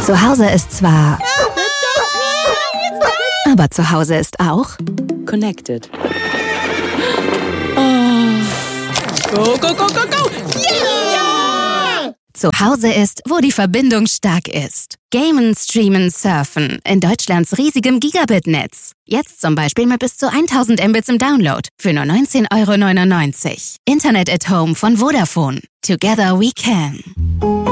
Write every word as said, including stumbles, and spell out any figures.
Zu Hause ist zwar... Aber zu Hause ist auch... Connected. Go, go, go, go, go! Yeah! Zu Hause ist, wo die Verbindung stark ist. Gamen, streamen, surfen. In Deutschlands riesigem Gigabit-Netz. Jetzt zum Beispiel mit bis zu tausend Mbits im Download. Für nur neunzehn Euro neunundneunzig. Internet at Home von Vodafone. Together we can.